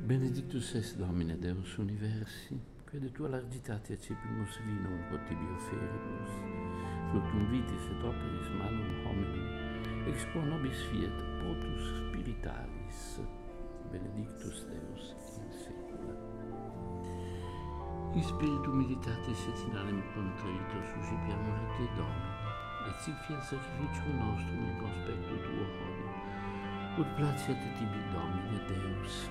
Benedictus es Domine Deus universi, quod tua largitatia cepimus vinum potibio oferibus, fructum vitis et operis malum hominum, ex quo nobis fiat potus spiritualis, benedictus Deus in saecula. In spiritu meditatis et in animo contrito suscipiamur a te, Domine, et sic fiat sacrificium nostrum in conspectu tuo hodie, ut placiat tibi, Domine Deus,